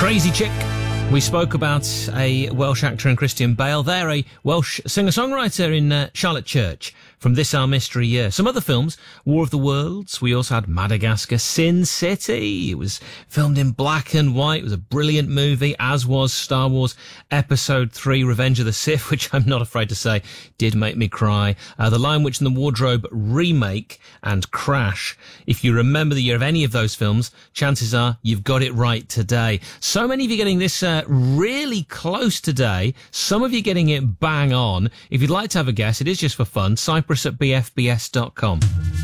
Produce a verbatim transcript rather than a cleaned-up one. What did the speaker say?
Crazy Chick. We spoke about a Welsh actor in Christian Bale. They're a Welsh singer-songwriter in uh, Charlotte Church from This Our Mystery Year. Some other films, War of the Worlds. We also had Madagascar, Sin City. It was filmed in black and white. It was a brilliant movie, as was Star Wars Episode three, Revenge of the Sith, which I'm not afraid to say did make me cry. Uh, the Lion, Witch and the Wardrobe remake and Crash. If you remember the year of any of those films, chances are you've got it right today. So many of you getting this uh, really close today. Some of you getting it bang on. If you'd like to have a guess, it is just for fun. Cyprus at b f b s dot com.